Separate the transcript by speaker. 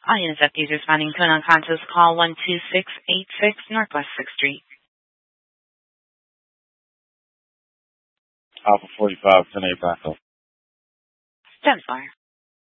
Speaker 1: All units FDs responding to an unconscious call 12686 Northwest 6th Street.
Speaker 2: Alpha 45, 10-8 backup.
Speaker 1: 10-4.